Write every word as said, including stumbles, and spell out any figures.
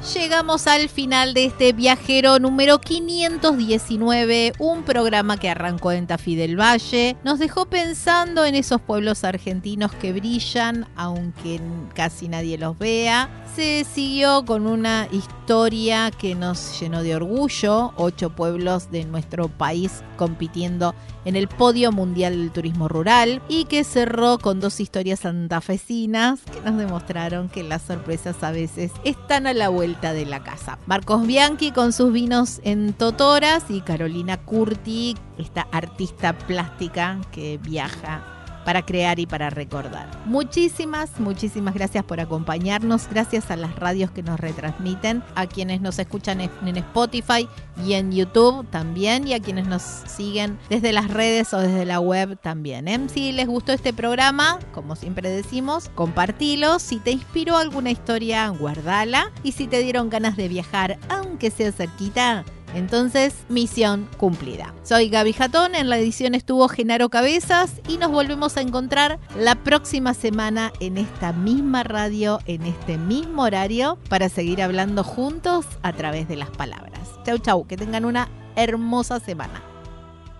Llegamos al final de este viajero número quinientos diecinueve, un programa que arrancó en Tafí del Valle. Nos dejó pensando en esos pueblos argentinos que brillan, aunque casi nadie los vea. Se siguió con una historia que nos llenó de orgullo, ocho pueblos de nuestro país compitiendo en el podio mundial del turismo rural, y que cerró con dos historias santafesinas que nos demostraron que las sorpresas a veces están a la vuelta de la casa. Marcos Bianchi con sus vinos en Totoras y Carolina Curti, esta artista plástica que viaja para crear y para recordar. Muchísimas, muchísimas gracias por acompañarnos. Gracias a las radios que nos retransmiten, a quienes nos escuchan en Spotify y en YouTube también, y a quienes nos siguen desde las redes o desde la web también, ¿eh? Si les gustó este programa, como siempre decimos, compartilo. Si te inspiró alguna historia, guardala. Y si te dieron ganas de viajar, aunque sea cerquita, entonces, misión cumplida. Soy Gaby Jatón, en la edición estuvo Genaro Cabezas y nos volvemos a encontrar la próxima semana en esta misma radio, en este mismo horario, para seguir hablando juntos a través de las palabras. Chau, chau, que tengan una hermosa semana.